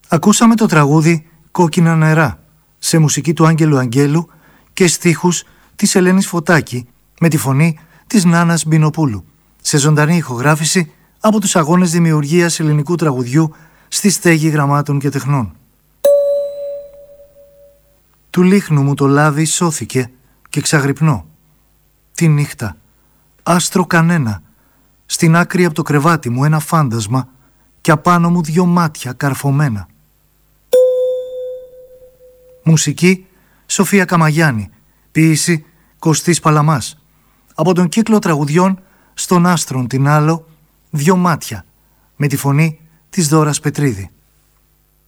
Ακούσαμε το τραγούδι «Κόκκινα νερά» σε μουσική του Άγγελου Αγγέλου και στίχους της Ελένης Φωτάκη με τη φωνή της Νάνας Μπινοπούλου, σε ζωντανή ηχογράφηση από τους αγώνες δημιουργίας ελληνικού τραγουδιού στη Στέγη Γραμμάτων και Τεχνών. Του λίχνου μου το λάδι σώθηκε και ξαγρυπνώ. Τη νύχτα, άστρο κανένα, στην άκρη από το κρεβάτι μου ένα φάντασμα και απάνω μου 2 μάτια καρφωμένα. Μουσική Σοφία Καμαγιάννη, ποίηση Κωστής Παλαμάς. Από τον κύκλο τραγουδιών «Στον άστρον την άλλο, 2 μάτια», με τη φωνή της Δώρας Πετρίδη.